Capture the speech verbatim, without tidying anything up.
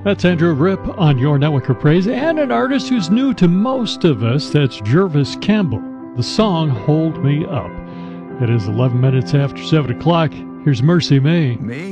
That's Andrew Ripp on Your Network of Praise, and an artist who's new to most of us. That's Jervis Campbell. The song, Hold Me Up. It is eleven minutes after seven o'clock. Here's Mercy May. Me?